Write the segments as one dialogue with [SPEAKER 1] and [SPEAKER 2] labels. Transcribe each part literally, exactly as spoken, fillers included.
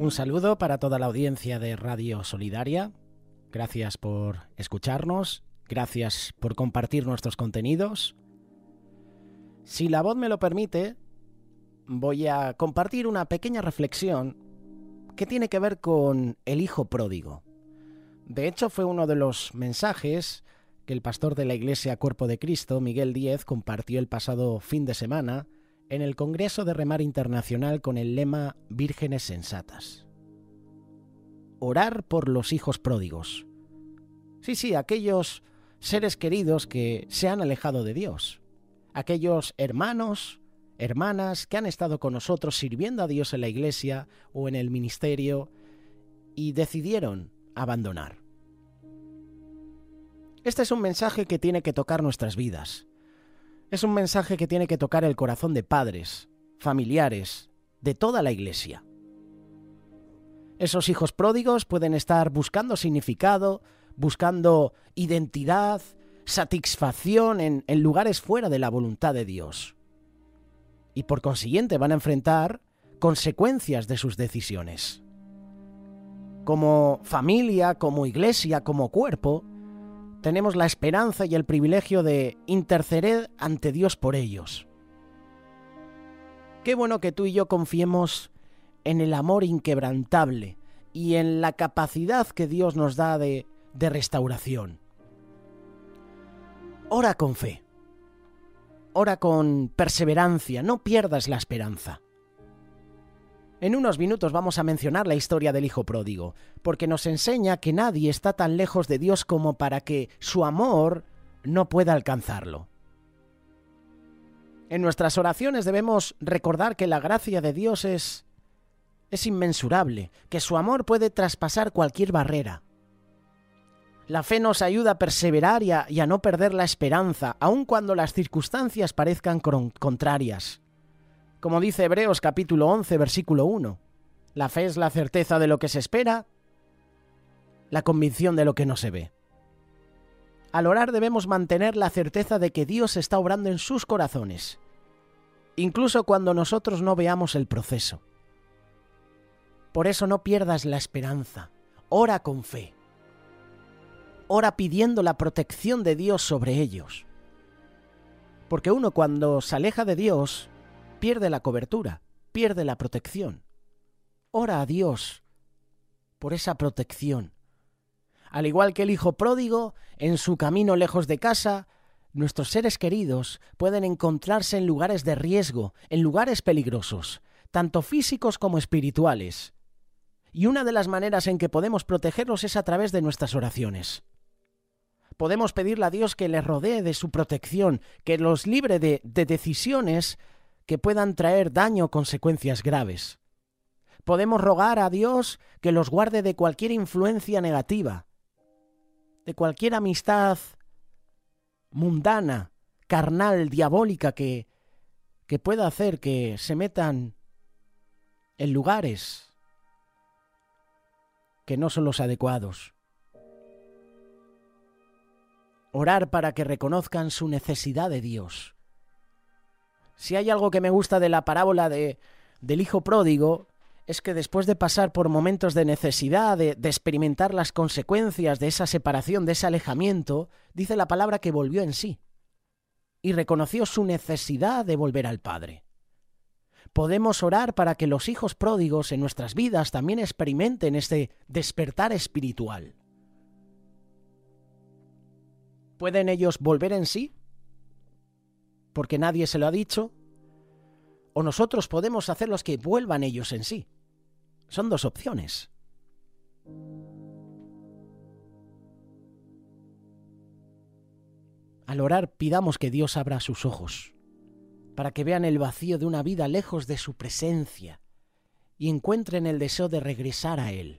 [SPEAKER 1] Un saludo para toda la audiencia de Radio Solidaria. Gracias por escucharnos, gracias por compartir nuestros contenidos. Si la voz me lo permite, voy a compartir una pequeña reflexión que tiene que ver con el hijo pródigo. De hecho, fue uno de los mensajes que el pastor de la Iglesia Cuerpo de Cristo, Miguel Díez, compartió el pasado fin de semana en el Congreso de Remar Internacional con el lema Vírgenes Sensatas. Orar por los hijos pródigos. Sí, sí, aquellos seres queridos que se han alejado de Dios. Aquellos hermanos, hermanas que han estado con nosotros sirviendo a Dios en la iglesia o en el ministerio y decidieron abandonar. Este es un mensaje que tiene que tocar nuestras vidas. Es un mensaje que tiene que tocar el corazón de padres, familiares, de toda la iglesia. Esos hijos pródigos pueden estar buscando significado, buscando identidad, satisfacción en, en lugares fuera de la voluntad de Dios. Y por consiguiente van a enfrentar consecuencias de sus decisiones. Como familia, como iglesia, como cuerpo, tenemos la esperanza y el privilegio de interceder ante Dios por ellos. Qué bueno que tú y yo confiemos en el amor inquebrantable y en la capacidad que Dios nos da de, de restauración. Ora con fe. Ora con perseverancia. No pierdas la esperanza. En unos minutos vamos a mencionar la historia del hijo pródigo, porque nos enseña que nadie está tan lejos de Dios como para que su amor no pueda alcanzarlo. En nuestras oraciones debemos recordar que la gracia de Dios es, es inmensurable, que su amor puede traspasar cualquier barrera. La fe nos ayuda a perseverar y a, y a no perder la esperanza, aun cuando las circunstancias parezcan contrarias. Como dice Hebreos capítulo once, versículo uno, la fe es la certeza de lo que se espera, la convicción de lo que no se ve. Al orar debemos mantener la certeza de que Dios está obrando en sus corazones, incluso cuando nosotros no veamos el proceso. Por eso no pierdas la esperanza, ora con fe, ora pidiendo la protección de Dios sobre ellos. Porque uno cuando se aleja de Dios pierde la cobertura, pierde la protección. Ora a Dios por esa protección. Al igual que el hijo pródigo, en su camino lejos de casa, nuestros seres queridos pueden encontrarse en lugares de riesgo, en lugares peligrosos, tanto físicos como espirituales. Y una de las maneras en que podemos protegerlos es a través de nuestras oraciones. Podemos pedirle a Dios que les rodee de su protección, que los libre de, de decisiones que puedan traer daño o consecuencias graves. Podemos rogar a Dios que los guarde de cualquier influencia negativa, de cualquier amistad mundana, carnal, diabólica que, que pueda hacer que se metan en lugares que no son los adecuados. Orar para que reconozcan su necesidad de Dios. Si hay algo que me gusta de la parábola de, del hijo pródigo, es que después de pasar por momentos de necesidad, de, de experimentar las consecuencias de esa separación, de ese alejamiento, dice la palabra que volvió en sí y reconoció su necesidad de volver al Padre. Podemos orar para que los hijos pródigos en nuestras vidas también experimenten este despertar espiritual. ¿Pueden ellos volver en sí? Porque nadie se lo ha dicho, o nosotros podemos hacerlos que vuelvan ellos en sí. Son dos opciones. Al orar pidamos que Dios abra sus ojos, para que vean el vacío de una vida lejos de su presencia y encuentren el deseo de regresar a Él.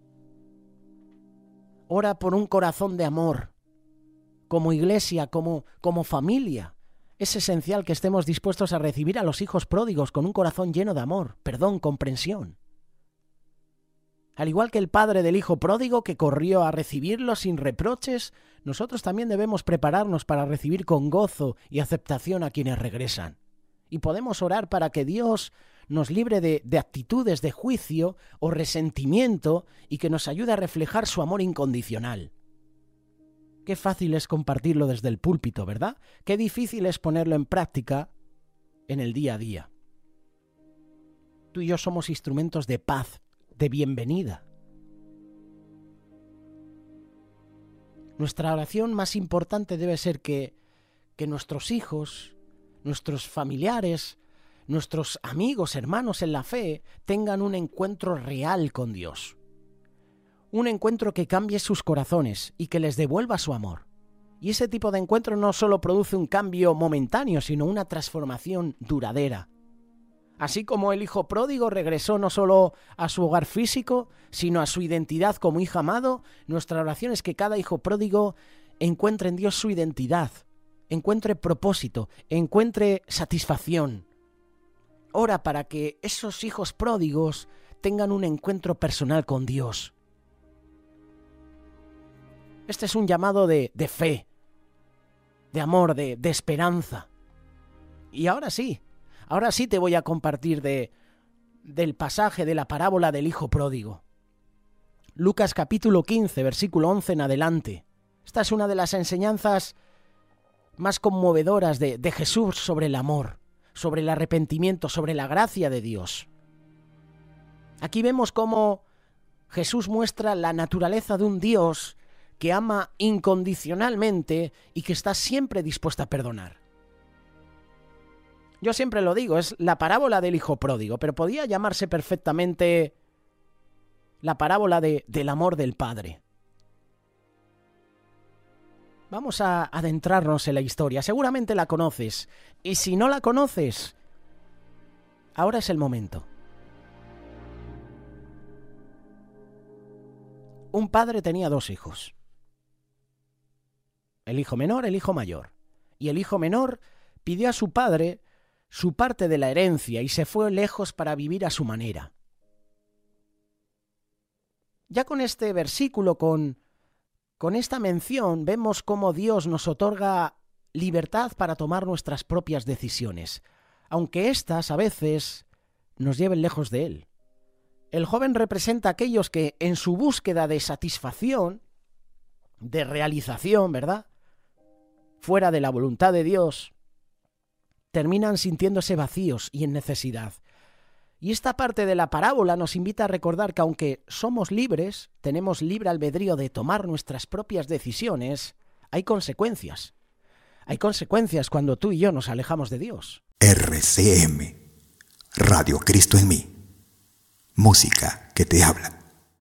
[SPEAKER 1] Ora por un corazón de amor, como iglesia, como, como familia. Es esencial que estemos dispuestos a recibir a los hijos pródigos con un corazón lleno de amor, perdón, comprensión. Al igual que el padre del hijo pródigo que corrió a recibirlo sin reproches, nosotros también debemos prepararnos para recibir con gozo y aceptación a quienes regresan. Y podemos orar para que Dios nos libre de, de actitudes de juicio o resentimiento y que nos ayude a reflejar su amor incondicional. Qué fácil es compartirlo desde el púlpito, ¿verdad? Qué difícil es ponerlo en práctica en el día a día. Tú y yo somos instrumentos de paz, de bienvenida. Nuestra oración más importante debe ser que, que nuestros hijos, nuestros familiares, nuestros amigos, hermanos en la fe, tengan un encuentro real con Dios. Un encuentro que cambie sus corazones y que les devuelva su amor. Y ese tipo de encuentro no solo produce un cambio momentáneo, sino una transformación duradera. Así como el hijo pródigo regresó no solo a su hogar físico, sino a su identidad como hijo amado, nuestra oración es que cada hijo pródigo encuentre en Dios su identidad, encuentre propósito, encuentre satisfacción. Ora para que esos hijos pródigos tengan un encuentro personal con Dios. Este es un llamado de, de fe, de amor, de, de esperanza. Y ahora sí, ahora sí te voy a compartir de, del pasaje de la parábola del hijo pródigo. Lucas capítulo quince, versículo once en adelante. Esta es una de las enseñanzas más conmovedoras de, de Jesús sobre el amor, sobre el arrepentimiento, sobre la gracia de Dios. Aquí vemos cómo Jesús muestra la naturaleza de un Dios que ama incondicionalmente y que está siempre dispuesto a perdonar. Yo siempre lo digo, es la parábola del hijo pródigo, pero podía llamarse perfectamente la parábola de, del amor del Padre. Vamos a adentrarnos en la historia. Seguramente la conoces, y si no la conoces, ahora es el momento. Un padre tenía dos hijos. El hijo menor, el hijo mayor. Y el hijo menor pidió a su padre su parte de la herencia y se fue lejos para vivir a su manera. Ya con este versículo, con, con esta mención, vemos cómo Dios nos otorga libertad para tomar nuestras propias decisiones, aunque éstas a veces nos lleven lejos de Él. El joven representa a aquellos que en su búsqueda de satisfacción, de realización, ¿verdad?, fuera de la voluntad de Dios, terminan sintiéndose vacíos y en necesidad. Y esta parte de la parábola nos invita a recordar que aunque somos libres, tenemos libre albedrío de tomar nuestras propias decisiones, hay consecuencias. Hay consecuencias cuando tú y yo nos alejamos de Dios.
[SPEAKER 2] R C M, Radio Cristo en mí. Música que te habla.